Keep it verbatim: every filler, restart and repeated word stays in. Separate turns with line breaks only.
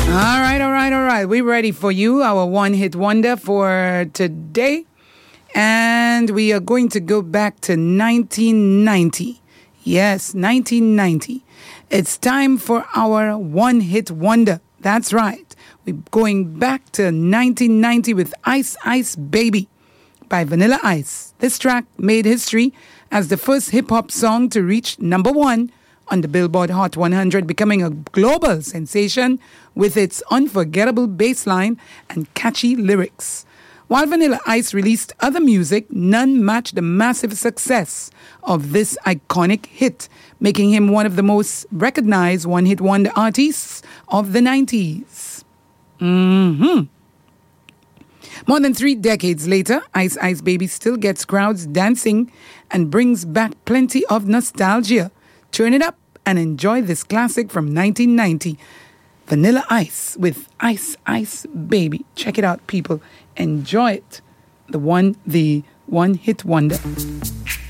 All right, all right, all right. We're ready for you, our one-hit wonder for today. And we are going to go back to nineteen ninety. Yes, nineteen ninety. It's time for our one-hit wonder. That's right. We're going back to nineteen ninety with Ice Ice Baby by Vanilla Ice. This track made history as the first hip-hop song to reach number one on the Billboard Hot one hundred, becoming a global sensation with its unforgettable bass line and catchy lyrics. While Vanilla Ice released other music, none matched the massive success of this iconic hit, making him one of the most recognized one-hit wonder artists of the nineties. Mm-hmm. More than three decades later, Ice Ice Baby still gets crowds dancing and brings back plenty of nostalgia. Turn it up and enjoy this classic from nineteen ninety. Vanilla Ice with Ice Ice Baby. Check it out, people. Enjoy it. The one, the one hit wonder.